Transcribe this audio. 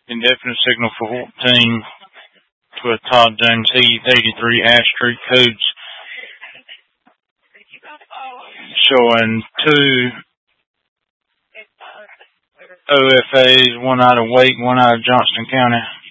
Indefinite signal for 14 to a Todd Jones Heath, 83 Ash Street, codes showing 2 OFAs, one out of Wake, one out of Johnston County.